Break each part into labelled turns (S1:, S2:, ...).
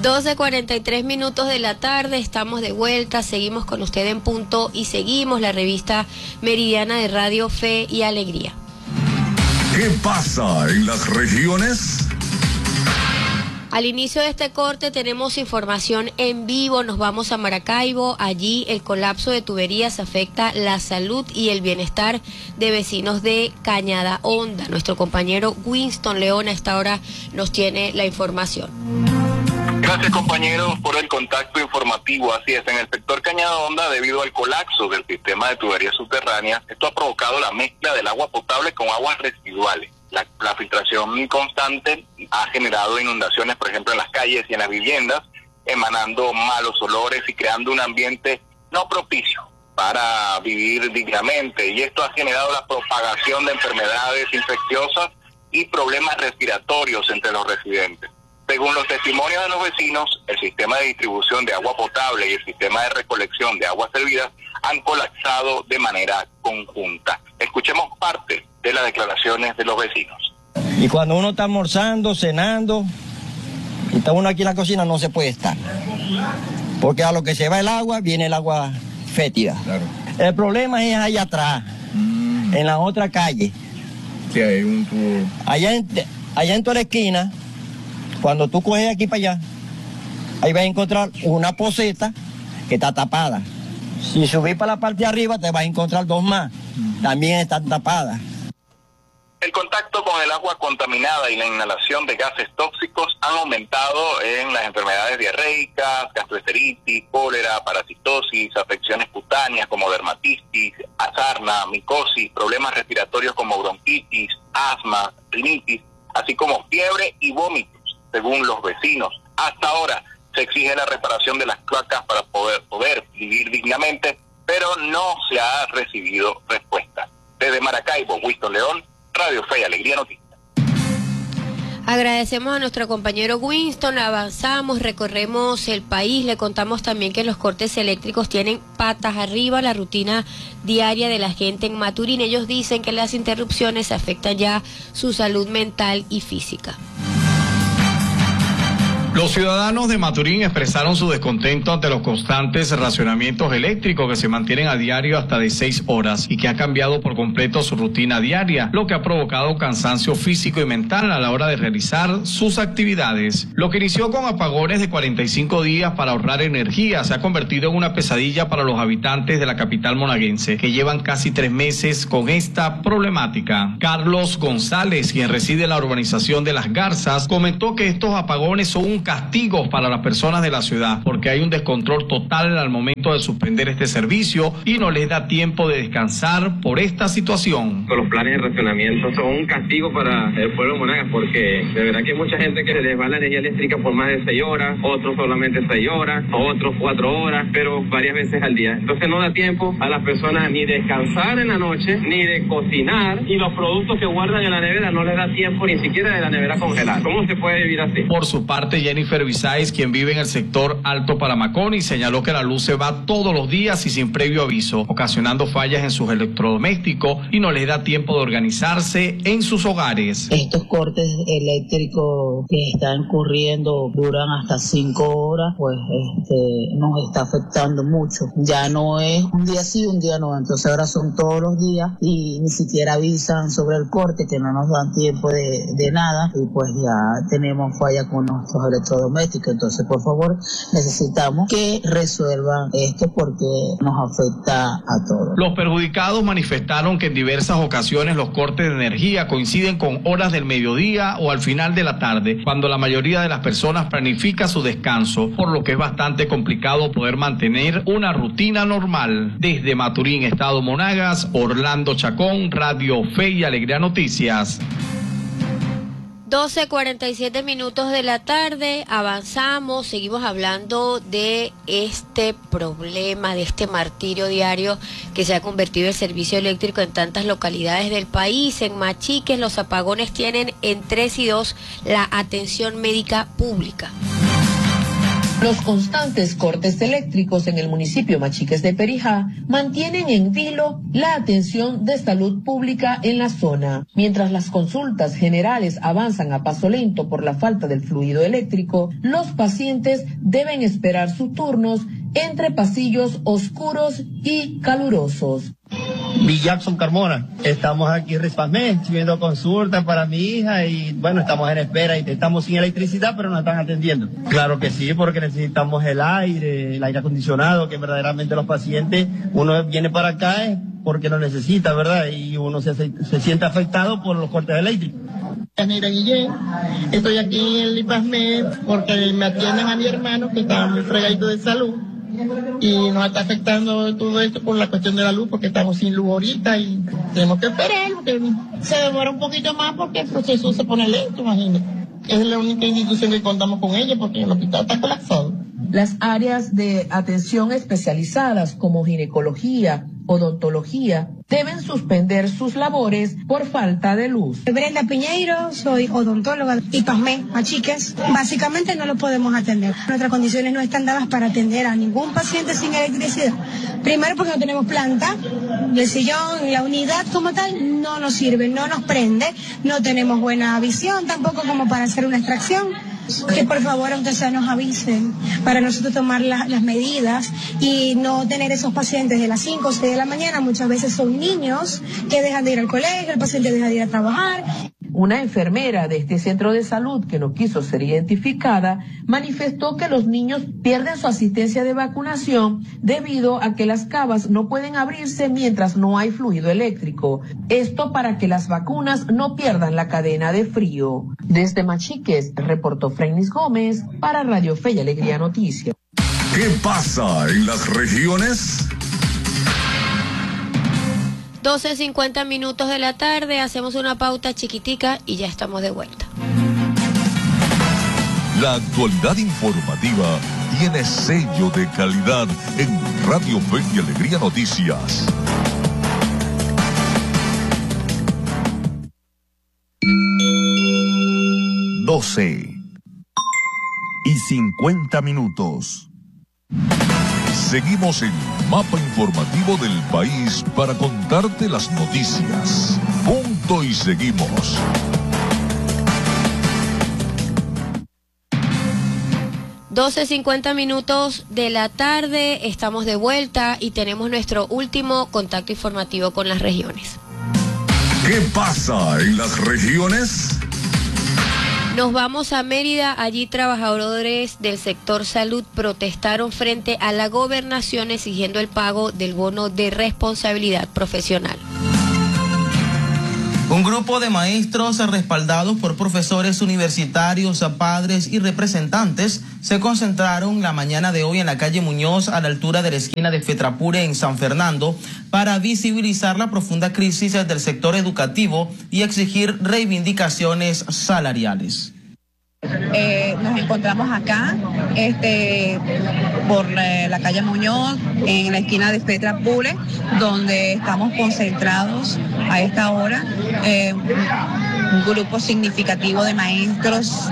S1: 12:43 de la tarde, estamos de vuelta, seguimos con usted en punto y seguimos la revista meridiana de Radio Fe y Alegría.
S2: ¿Qué pasa en las regiones?
S1: Al inicio de este corte tenemos información en vivo, nos vamos a Maracaibo, allí el colapso de tuberías afecta la salud y el bienestar de vecinos de Cañada Honda. Nuestro compañero Winston León a esta hora nos tiene la información.
S3: Gracias, compañeros, por el contacto informativo. Así es, en el sector Cañada Honda, debido al colapso del sistema de tuberías subterráneas, esto ha provocado la mezcla del agua potable con aguas residuales. La filtración constante ha generado inundaciones, por ejemplo, en las calles y en las viviendas, emanando malos olores y creando un ambiente no propicio para vivir dignamente. Y esto ha generado la propagación de enfermedades infecciosas y problemas respiratorios entre los residentes. Según los testimonios de los vecinos, el sistema de distribución de agua potable y el sistema de recolección de aguas servidas han colapsado de manera conjunta. Escuchemos parte de las declaraciones de los vecinos.
S4: Y cuando uno está almorzando, cenando, y está uno aquí en la cocina, no se puede estar. Porque a lo que se va el agua, viene el agua fétida. Claro. El problema es allá atrás, en la otra calle.
S2: Sí, hay un tubo.
S4: Allá en toda la esquina, cuando tú coges aquí para allá, ahí vas a encontrar una poceta que está tapada. Si subís para la parte de arriba, te vas a encontrar dos más. También están tapadas.
S3: El contacto con el agua contaminada y la inhalación de gases tóxicos han aumentado en las enfermedades diarreicas, gastroenteritis, cólera, parasitosis, afecciones cutáneas como dermatitis, sarna, micosis, problemas respiratorios como bronquitis, asma, rinitis, así como fiebre y vómitos, según los vecinos. Hasta ahora se exige la reparación de las cloacas para poder vivir dignamente, pero no se ha recibido respuesta. Desde Maracaibo, Winston León, Radio Fe y Alegría Noticias.
S1: Agradecemos a nuestro compañero Winston, avanzamos, recorremos el país, le contamos también que los cortes eléctricos tienen patas arriba, la rutina diaria de la gente en Maturín. Ellos dicen que las interrupciones afectan ya su salud mental y física.
S5: Los ciudadanos de Maturín expresaron su descontento ante los constantes racionamientos eléctricos que se mantienen a diario hasta de 6 horas y que ha cambiado por completo su rutina diaria, lo que ha provocado cansancio físico y mental a la hora de realizar sus actividades. Lo que inició con apagones de 45 días para ahorrar energía se ha convertido en una pesadilla para los habitantes de la capital monaguense, que llevan casi 3 meses con esta problemática. Carlos González, quien reside en la urbanización de Las Garzas, comentó que estos apagones son un castigo para las personas de la ciudad, porque hay un descontrol total al momento de suspender este servicio y no les da tiempo de descansar por esta situación.
S6: Los planes de racionamiento son un castigo para el pueblo de Monagas, porque de verdad que hay mucha gente que se les va la energía eléctrica por más de 6 horas, otros solamente 6 horas, otros 4 horas, pero varias veces al día. Entonces no da tiempo a las personas ni descansar en la noche, ni de cocinar, y los productos que guardan en la nevera no les da tiempo ni siquiera de la nevera congelar. ¿Cómo se puede vivir así?
S5: Por su parte, Jennifer Bisáez, quien vive en el sector Alto Paramaconi, señaló que la luz se va todos los días y sin previo aviso, ocasionando fallas en sus electrodomésticos y no les da tiempo de organizarse en sus hogares.
S7: Estos cortes eléctricos que están ocurriendo duran hasta 5 horas, pues nos está afectando mucho. Ya no es un día sí, un día no, entonces ahora son todos los días y ni siquiera avisan sobre el corte, que no nos dan tiempo de nada, y pues ya tenemos falla con nuestros electrodomésticos. Entonces, por favor, necesitamos que resuelvan esto porque nos afecta a todos.
S5: Los perjudicados manifestaron que en diversas ocasiones los cortes de energía coinciden con horas del mediodía o al final de la tarde, cuando la mayoría de las personas planifica su descanso, por lo que es bastante complicado poder mantener una rutina normal. Desde Maturín, Estado Monagas, Orlando Chacón, Radio Fe y Alegría Noticias.
S1: 12:47 de la tarde, avanzamos, seguimos hablando de este problema, de este martirio diario que se ha convertido el servicio eléctrico en tantas localidades del país. En Machiques los apagones tienen en 3 y 2 la atención médica pública.
S8: Los constantes cortes eléctricos en el municipio Machiques de Perijá mantienen en vilo la atención de salud pública en la zona. Mientras las consultas generales avanzan a paso lento por la falta del fluido eléctrico, los pacientes deben esperar sus turnos entre pasillos oscuros y calurosos.
S9: Mi Jackson Carmona, estamos aquí en Rispamé, viendo consultas para mi hija y bueno, estamos en espera y estamos sin electricidad, pero nos están atendiendo. Claro que sí, porque necesitamos el aire acondicionado, que verdaderamente los pacientes, uno viene para acá es porque lo necesita, ¿verdad? Y uno se siente afectado por los cortes eléctricos.
S10: Mira, Guillén, estoy aquí en Lipasmed porque me atienden a mi hermano que está muy fregadito de salud. Y nos está afectando todo esto por la cuestión de la luz, porque estamos sin luz ahorita y tenemos que esperar, porque se demora un poquito más porque el proceso se pone lento, imagínate. Es la única institución que contamos con ella porque el hospital está colapsado.
S8: Las áreas de atención especializadas como ginecología, odontología, deben suspender sus labores por falta de luz.
S11: Brenda Piñeiro, soy odontóloga y Pasmé, Machiques. Básicamente no lo podemos atender. Nuestras condiciones no están dadas para atender a ningún paciente sin electricidad. Primero porque no tenemos planta, el sillón, la unidad como tal no nos sirve, no nos prende, no tenemos buena visión tampoco como para hacer una extracción. Que por favor, aunque sea, nos avisen para nosotros tomar las medidas y no tener esos pacientes de las 5 o 6 de la mañana. Muchas veces son niños que dejan de ir al colegio, el paciente deja de ir a trabajar.
S8: Una enfermera de este centro de salud que no quiso ser identificada manifestó que los niños pierden su asistencia de vacunación debido a que las cavas no pueden abrirse mientras no hay fluido eléctrico. Esto para que las vacunas no pierdan la cadena de frío. Desde Machiques, reportó Frenis Gómez para Radio Fe y Alegría Noticias.
S2: ¿Qué pasa en las regiones?
S1: 12:50 de la tarde, hacemos una pauta chiquitica y ya estamos de vuelta.
S2: La actualidad informativa tiene sello de calidad en Radio Fe y Alegría Noticias.
S12: Doce y 50 minutos.
S2: Seguimos el mapa informativo del país para contarte las noticias. Punto y seguimos.
S1: $12:50 de la tarde, estamos de vuelta y tenemos nuestro último contacto informativo con las regiones.
S2: ¿Qué pasa en las regiones?
S1: Nos vamos a Mérida. Allí trabajadores del sector salud protestaron frente a la gobernación exigiendo el pago del bono de responsabilidad profesional.
S13: Un grupo de maestros respaldados por profesores universitarios, padres y representantes se concentraron la mañana de hoy en la calle Muñoz a la altura de la esquina de Fetrapure en San Fernando para visibilizar la profunda crisis del sector educativo y exigir reivindicaciones salariales.
S14: Nos encontramos acá por la calle Muñoz, en la esquina de Fetrapure, donde estamos concentrados a esta hora, un grupo significativo de maestros,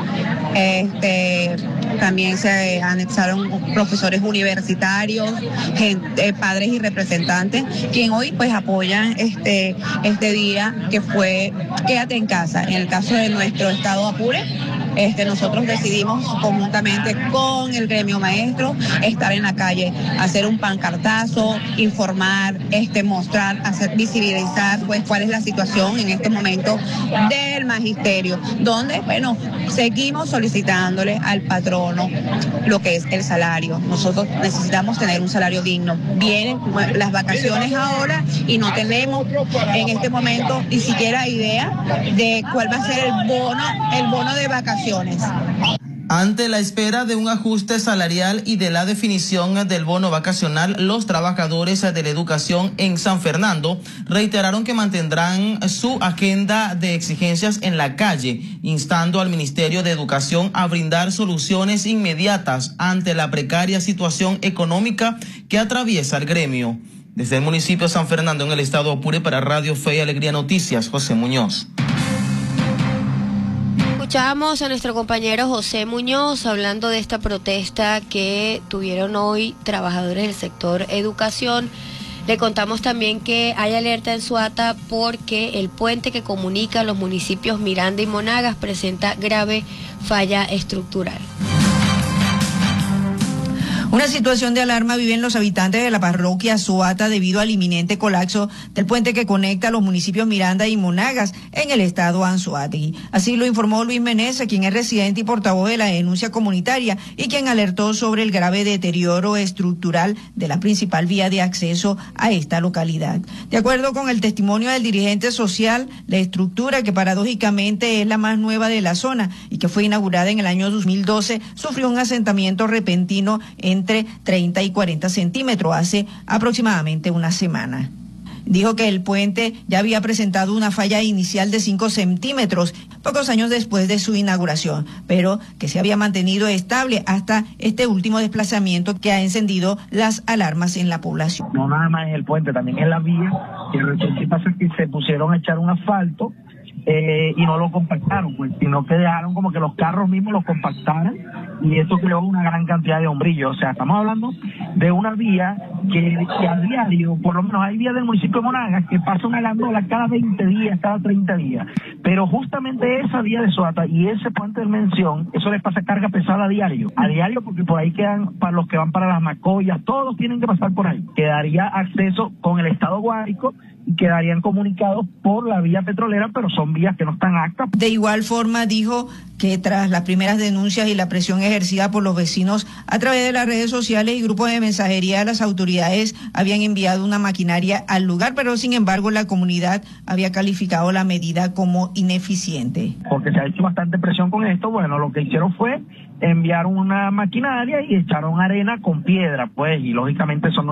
S14: también se anexaron profesores universitarios, padres y representantes, quien hoy pues apoyan este día que fue Quédate en casa. En el caso de nuestro estado Apure, nosotros decidimos conjuntamente con el gremio maestro estar en la calle, hacer un pancartazo, informar, mostrar, visibilizar pues cuál es la situación en este momento del magisterio, donde seguimos solicitándole al patrono lo que es el salario. Nosotros necesitamos tener un salario digno. Vienen las vacaciones ahora y no tenemos en este momento ni siquiera idea de cuál va a ser el bono de vacaciones.
S13: Ante la espera de un ajuste salarial y de la definición del bono vacacional, los trabajadores de la educación en San Fernando reiteraron que mantendrán su agenda de exigencias en la calle, instando al Ministerio de Educación a brindar soluciones inmediatas ante la precaria situación económica que atraviesa el gremio. Desde el municipio de San Fernando, en el estado Apure, para Radio Fe y Alegría Noticias, José Muñoz.
S1: Escuchábamos a nuestro compañero José Muñoz hablando de esta protesta que tuvieron hoy trabajadores del sector educación. Le contamos también que hay alerta en Suata porque el puente que comunica los municipios Miranda y Monagas presenta grave falla estructural.
S15: Una situación de alarma viven los habitantes de la parroquia Suata debido al inminente colapso del puente que conecta los municipios Miranda y Monagas en el estado Anzoátegui. Así lo informó Luis Meneses, quien es residente y portavoz de la denuncia comunitaria y quien alertó sobre el grave deterioro estructural de la principal vía de acceso a esta localidad. De acuerdo con el testimonio del dirigente social, la estructura, que paradójicamente es la más nueva de la zona y que fue inaugurada en el año 2012, sufrió un asentamiento repentino entre 30 y 40 centímetros hace aproximadamente una semana. Dijo que el puente ya había presentado una falla inicial de 5 centímetros pocos años después de su inauguración, pero que se había mantenido estable hasta este último desplazamiento que ha encendido las alarmas en la población.
S16: No nada más es el puente, también es la vía, y lo que pasa es que se pusieron a echar un asfalto y no lo compactaron, pues, sino que dejaron como que los carros mismos lo compactaran, y eso creó una gran cantidad de hombrillo. O sea, estamos hablando de una vía que a diario, por lo menos hay vías del municipio de Monagas que pasa una gandola cada 20 días, cada 30 días, pero justamente esa vía de Suata y ese puente de mención, eso les pasa carga pesada a diario, porque por ahí quedan para los que van para las Macoyas, todos tienen que pasar por ahí. Quedaría acceso con el estado Guárico y quedarían comunicados por la vía petrolera, pero son vías que no están aptas.
S15: De igual forma dijo que tras las primeras denuncias y la presión ejercida por los vecinos a través de las redes sociales y grupos de mensajería, las autoridades habían enviado una maquinaria al lugar, pero sin embargo la comunidad había calificado la medida como ineficiente.
S16: Porque se ha hecho bastante presión con esto. Bueno, lo que hicieron fue enviar una maquinaria y echaron arena con piedra, pues, y lógicamente eso no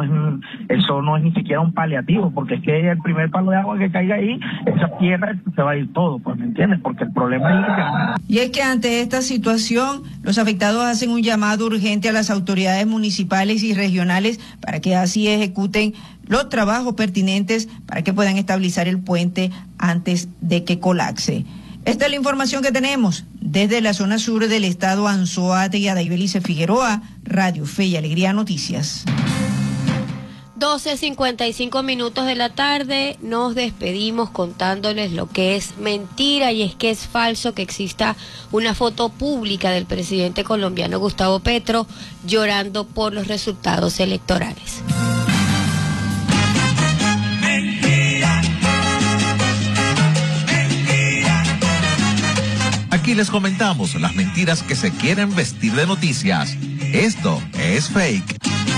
S16: es ni siquiera un paliativo, porque es que el primer palo de agua que caiga ahí, esa piedra se va a ir todo, pues, ¿me entiendes? Porque el problema es
S15: Y es que ante esta situación, los afectados hacen un llamado urgente a las autoridades municipales y regionales para que así ejecuten los trabajos pertinentes para que puedan estabilizar el puente antes de que colapse. Esta es la información que tenemos desde la zona sur del estado Anzoátegui. Daibelice Figueroa, Radio Fe y Alegría Noticias.
S1: 12:55 de la tarde, nos despedimos contándoles lo que es mentira, y es que es falso que exista una foto pública del presidente colombiano Gustavo Petro llorando por los resultados electorales.
S17: Aquí les comentamos las mentiras que se quieren vestir de noticias. Esto es fake.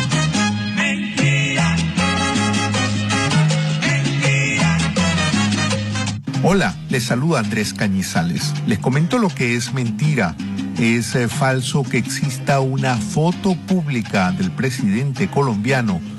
S18: Hola, les saluda Andrés Cañizales. Les comento lo que es mentira. Es falso que exista una foto pública del presidente colombiano